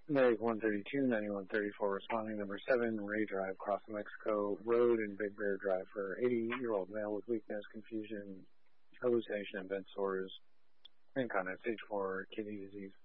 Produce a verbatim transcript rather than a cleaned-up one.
Meg one thirty-two, ninety-one thirty-four responding. Number seven, Ray Drive, Cross Mexico Road in Big Bear Drive for eighty-year-old male with weakness, confusion, hallucination, and bed sores, and kind of stage four kidney disease.